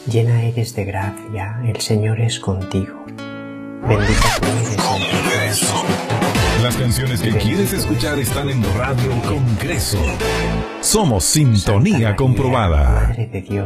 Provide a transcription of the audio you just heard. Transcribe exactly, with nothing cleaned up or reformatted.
llena eres de gracia, el Señor es contigo. Bendita tú eres entre todas las mujeres. Las canciones que quieres escuchar están en Radio Congreso. Somos sintonía comprobada. Madre de Dios,